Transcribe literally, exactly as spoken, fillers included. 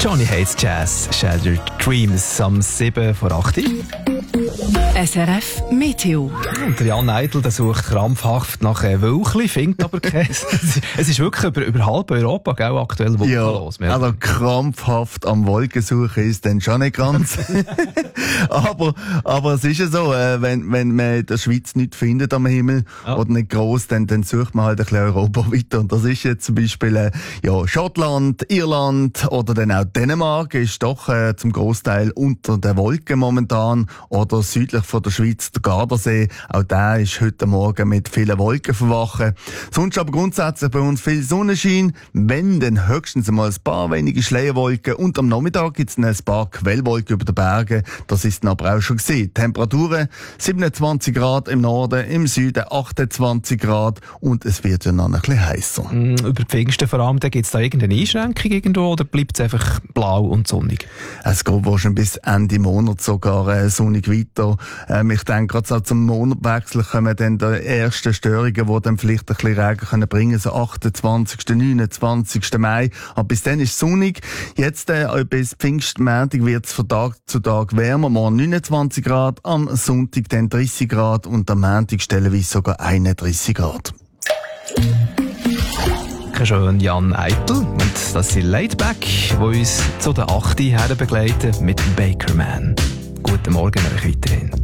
Johnny Hates Jazz, Shattered Dreams, am sieben vor acht. S R F Meteo. Und der Jan Eidl, der sucht krampfhaft nach äh, Wölkli, findet aber keins. Es ist wirklich über, über halb Europa, gell, aktuell wolkenlos. Ja, also krampfhaft am Wolkensuchen ist dann schon nicht ganz. aber, aber es ist ja so, äh, wenn, wenn man in der Schweiz nichts findet am Himmel, ja, oder nicht gross, dann, dann sucht man halt ein bisschen Europa weiter. Und das ist jetzt zum Beispiel äh, ja, Schottland, Irland oder dann auch Dänemark ist doch äh, zum Großteil unter den Wolken momentan, oder südlich von der Schweiz der Gardasee. Auch der ist heute Morgen mit vielen Wolken verwachen. Sonst aber grundsätzlich bei uns viel Sonnenschein, wenn dann höchstens einmal ein paar wenige Schleierwolken, und am Nachmittag gibt es ein paar Quellwolken über den Bergen. Das ist dann aber auch schon gesehen. Temperaturen siebenundzwanzig Grad im Norden, im Süden achtundzwanzig Grad, und es wird ja noch ein bisschen heißer. Mm, über Pfingsten vor allem, gibt es da irgendeine Einschränkung irgendwo, oder bleibt es einfach blau und sonnig? Es geht wahrscheinlich bis Ende Monat sogar äh, sonnig weiter. Ähm, ich denke, gerade so zum Monatwechsel kommen dann die ersten Störungen, die dann vielleicht ein bisschen Regen können bringen, so achtundzwanzigsten, neunundzwanzigsten Mai. Aber bis dann ist es sonnig. Jetzt, äh, bis Pfingstmontag wird es von Tag zu Tag wärmer. Morgen neunundzwanzig Grad, am Sonntag dann dreißig Grad und am Montag stellenweise sogar einunddreißig Grad. Schön, Jan Eidl. Und das sind Laidback, die uns zu der acht her begleiten mit Bakerman. Guten Morgen euch weiterhin.